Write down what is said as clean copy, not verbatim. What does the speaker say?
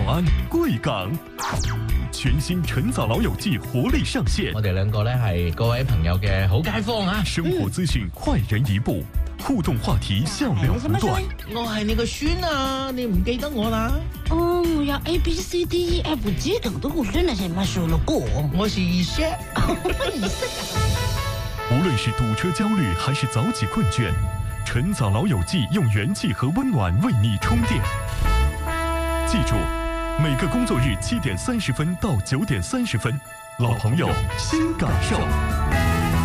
安贵港。全新晨早老友记活力上线， 我哋兩個咧係各位朋友嘅好街坊啊！ 生活資訊快人一步，互動話題笑料不斷。 我係你個孫啊，你唔記得我啦？ 哦，我要 ABCDEFG 等的我真的是乜數了過。 我是二姐。 無論是堵車焦慮還是早起困倦，晨早老友記用元氣和溫暖為你充電。記住，每個工作日7點30分到9點30分，老朋友新感受。